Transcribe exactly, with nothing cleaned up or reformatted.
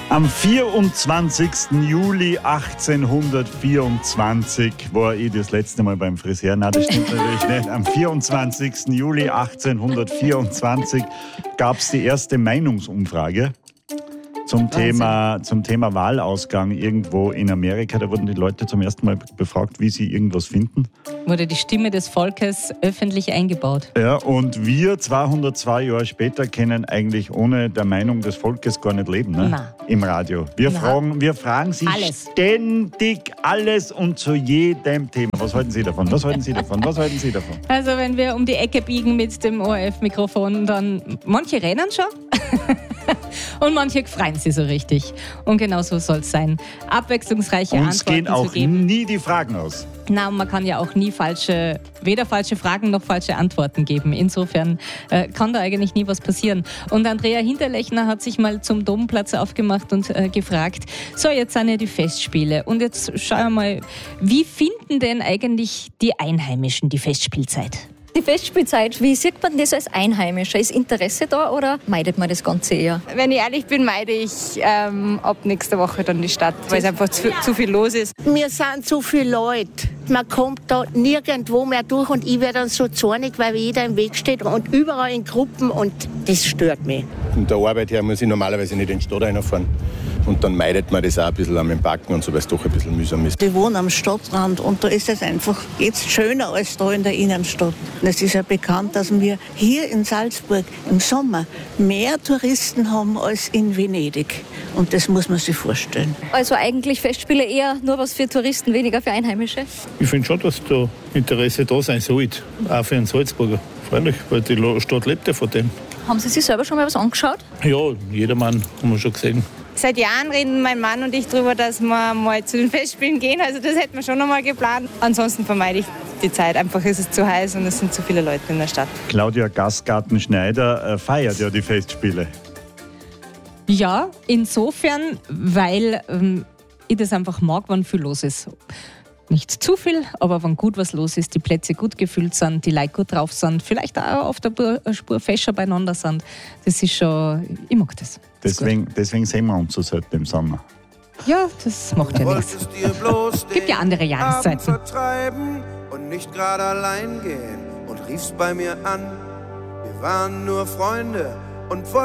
Am vierundzwanzigsten Juli achtzehnhundertvierundzwanzig war ich das letzte Mal beim Friseur. Nein, das stimmt natürlich nicht. Am vierundzwanzigsten Juli achtzehnhundertvierundzwanzig gab es die erste Meinungsumfrage zum Thema, zum Thema Wahlausgang irgendwo in Amerika. Da wurden die Leute zum ersten Mal befragt, wie sie irgendwas finden. Wurde die Stimme des Volkes öffentlich eingebaut. Ja, und wir zweihundertzwei Jahre später können eigentlich ohne der Meinung des Volkes gar nicht leben, ne? Na. Im Radio. Wir Na. fragen, wir fragen Sie Alles. ständig alles und zu jedem Thema. Was halten Sie davon? Was halten Sie davon? Was halten Sie davon? Also wenn wir um die Ecke biegen mit dem O R F-Mikrofon, dann manche rennen schon und manche freuen sich so richtig. Und genau so soll es sein. Abwechslungsreiche Uns Antworten gehen auch zu geben. nie die Fragen aus. Na, und man kann ja auch nie falsche, weder falsche Fragen noch falsche Antworten geben. Insofern äh, kann da eigentlich nie was passieren. Und Andrea Hinterlechner hat sich mal zum Domplatz aufgemacht und äh, gefragt, so, jetzt sind ja die Festspiele. Und jetzt schauen wir mal, wie finden denn eigentlich die Einheimischen die Festspielzeit? Die Festspielzeit, wie sieht man das als Einheimischer? Ist Interesse da oder meidet man das Ganze eher? Wenn ich ehrlich bin, meide ich ähm, ab nächster Woche dann die Stadt, weil es einfach zu, zu viel los ist. Wir sind zu viele Leute. Man kommt da nirgendwo mehr durch und ich werde dann so zornig, weil jeder im Weg steht und überall in Gruppen und das stört mich. Von der Arbeit her muss ich normalerweise nicht in die Stadt reinfahren. Und dann meidet man das auch ein bisschen am Parken und so, weil es doch ein bisschen mühsam ist. Ich wohne am Stadtrand und da ist es einfach jetzt schöner als da in der Innenstadt. Es ist ja bekannt, dass wir hier in Salzburg im Sommer mehr Touristen haben als in Venedig. Und das muss man sich vorstellen. Also eigentlich Festspiele eher nur was für Touristen, weniger für Einheimische? Ich finde schon, dass da Interesse da sein sollte, auch für einen Salzburger. Freilich, weil die Stadt lebt ja von dem. Haben Sie sich selber schon mal was angeschaut? Ja, jedermann haben wir schon gesehen. Seit Jahren reden mein Mann und ich darüber, dass wir mal zu den Festspielen gehen. Also das hätten wir schon noch mal geplant. Ansonsten vermeide ich die Zeit. Einfach ist es zu heiß und es sind zu viele Leute in der Stadt. Claudia Gastgarten-Schneider äh, feiert ja die Festspiele. Ja, insofern, weil ähm, ich das einfach mag, wenn viel los ist. Nicht zu viel, aber wenn gut was los ist, die Plätze gut gefüllt sind, die Leute gut drauf sind, vielleicht auch auf der Spur fescher beieinander sind. Das ist schon, ich mag das. das deswegen, deswegen sehen wir uns so selten im Sommer. Ja, das macht ja nichts. Gibt ja andere Jahreszeiten. Und nicht gerade allein gehen und riefst bei mir an. Wir waren nur Freunde und